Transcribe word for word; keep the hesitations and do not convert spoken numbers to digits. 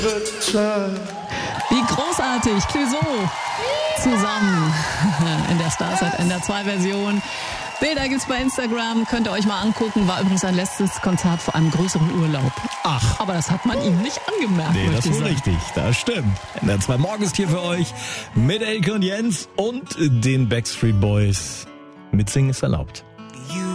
Wie großartig, Clouseau zusammen in der Starzeit N D R zwei Version. Bilder gibt's bei Instagram, könnt ihr euch mal angucken. War übrigens sein letztes Konzert vor einem größeren Urlaub. Ach. Aber das hat man ihm nicht angemerkt. Nee, das ist wohl richtig. Das stimmt. N D R zwei Morgen ist hier für euch mit Elke und Jens und den Backstreet Boys. Mitsingen ist erlaubt.